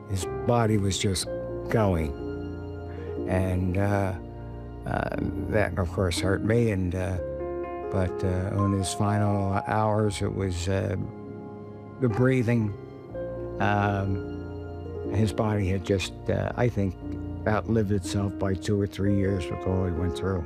His body was just going. And that, of course, hurt me. But on his final hours, it was the breathing. His body had just, I think, outlived itself by 2 or 3 years with all he went through.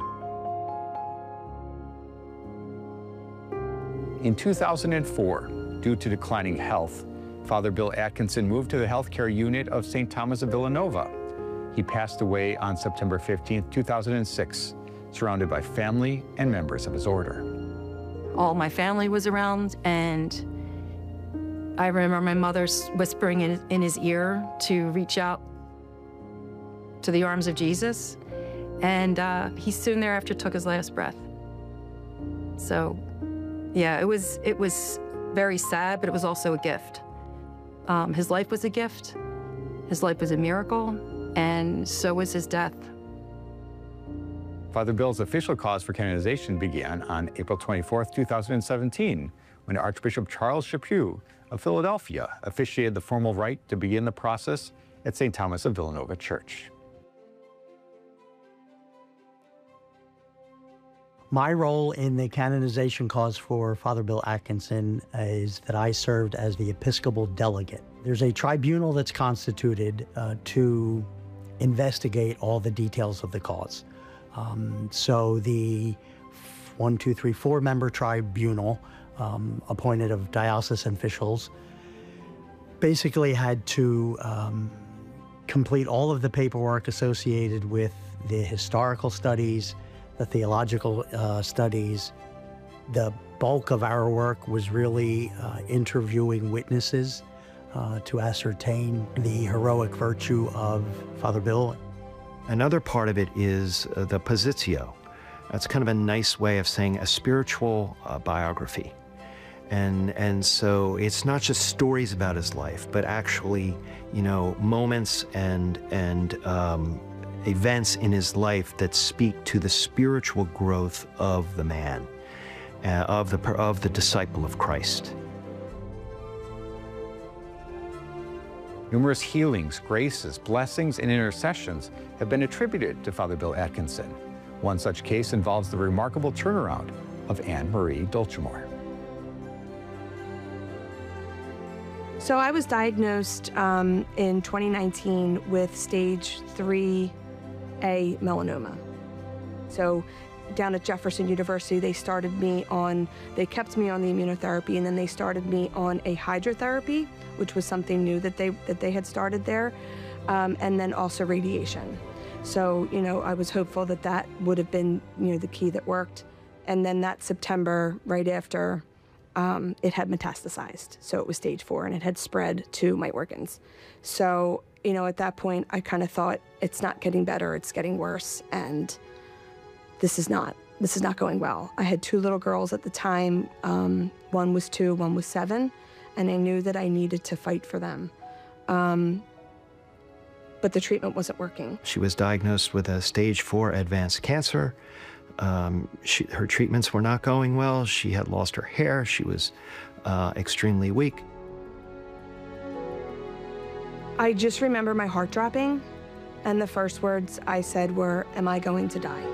In 2004, due to declining health, Father Bill Atkinson moved to the healthcare unit of St. Thomas of Villanova. He passed away on September 15, 2006, surrounded by family and members of his order. All my family was around, and I remember my mother whispering in his ear to reach out to the arms of Jesus, and he soon thereafter took his last breath. So, yeah, it was very sad, but it was also a gift. His life was a gift, his life was a miracle, and so was his death. Father Bill's official cause for canonization began on April 24, 2017, when Archbishop Charles Chaput of Philadelphia officiated the formal rite to begin the process at St. Thomas of Villanova Church. My role in the canonization cause for Father Bill Atkinson is that I served as the Episcopal delegate. There's a tribunal that's constituted to investigate all the details of the cause. So the 4-member tribunal, appointed of diocesan officials, basically had to complete all of the paperwork associated with the historical studies, the theological studies. The bulk of our work was really interviewing witnesses to ascertain the heroic virtue of Father Bill. Another part of it is the positio. That's kind of a nice way of saying a spiritual biography. And so it's not just stories about his life, but actually, moments and events in his life that speak to the spiritual growth of the man, of the disciple of Christ. Numerous healings, graces, blessings, and intercessions have been attributed to Father Bill Atkinson. One such case involves the remarkable turnaround of Anne Marie Dolchemore. So I was diagnosed in 2019 with stage 3A melanoma. So down at Jefferson University, they kept me on the immunotherapy, and then they started me on a hydrotherapy, which was something new that they had started there, and then also radiation. So, I was hopeful that would have been, the key that worked. And then that September, right after, it had metastasized. So it was stage 4, and it had spread to my organs. So, at that point, I kind of thought, it's not getting better, it's getting worse, and this is not going well. I had 2 little girls at the time. One was 2, one was 7, and I knew that I needed to fight for them. But the treatment wasn't working. She was diagnosed with a stage 4 advanced cancer. Her treatments were not going well. She had lost her hair. She was extremely weak. I just remember my heart dropping, and the first words I said were, "Am I going to die?"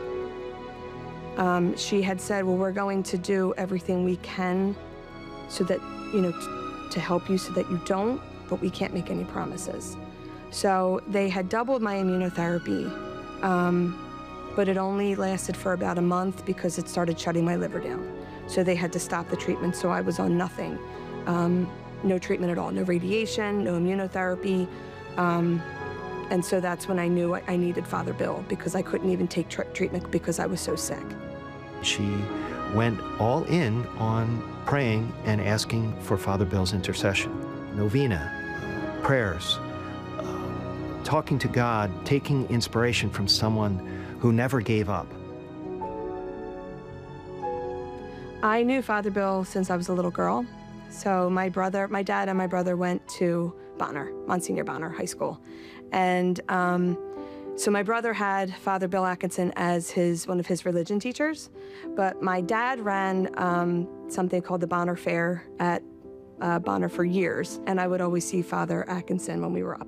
She had said, "Well, we're going to do everything we can so that, to help you so that you don't, but we can't make any promises." So they had doubled my immunotherapy, but it only lasted for about a month because it started shutting my liver down. So they had to stop the treatment, so I was on nothing. No treatment at all, no radiation, no immunotherapy. And so that's when I knew I needed Father Bill, because I couldn't even take treatment because I was so sick. She went all in on praying and asking for Father Bill's intercession. Novena, prayers, talking to God, taking inspiration from someone who never gave up. I knew Father Bill since I was a little girl. So my dad and my brother went to Bonner, Monsignor Bonner High School. And so my brother had Father Bill Atkinson as one of his religion teachers, but my dad ran something called the Bonner Fair at Bonner for years, and I would always see Father Atkinson when we were up